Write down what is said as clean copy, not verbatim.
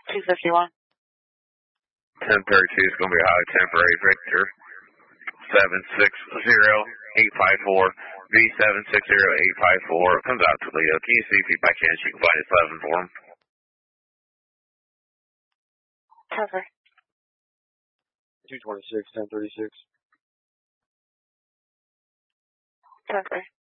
251. 1032 is going to be high temporary Victor 760854 V760854 comes out to Leo. Can you see if you by chance you can find a 7 for him? Cover. 226, 1036. Cover.